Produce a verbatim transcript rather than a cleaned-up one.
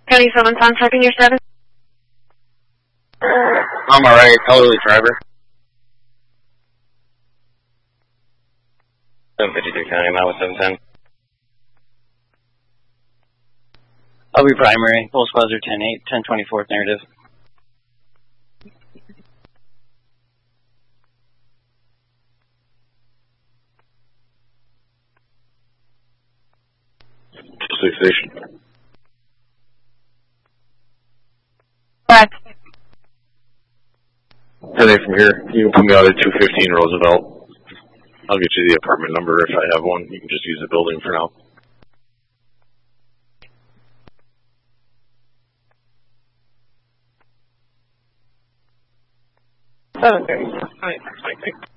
County someone contacting your status? I'm alright, elderly driver. seven fifty-three County, I'm out with seven ten. I'll be primary, full squads are ten eight, ten twenty-fourth narrative. Police station. Correct. ten eight from here. You can put me out at two fifteen Roosevelt. I'll get you the apartment number if I have one. You can just use the building for now. seven thirty. Alright,